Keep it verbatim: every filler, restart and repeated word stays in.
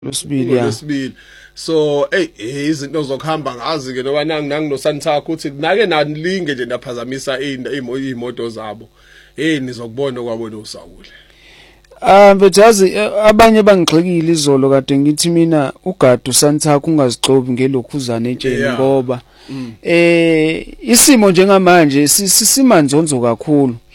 Losibili ya. Losibili. So hey izinto zokuhamba ngazi ke noba nangi nangi noSanthakho uthi nake nanilinge nje naphazamisa imoto zabo. Hey nizokubona kwabo noSawule. Ah bethazi abanye bangixhekile izolo kade ngithi mina ugadu Santhakho ungazigcobi ngelokhuzana etsheni ngoba eh isimo njengamanje simanzonzo kakhulu.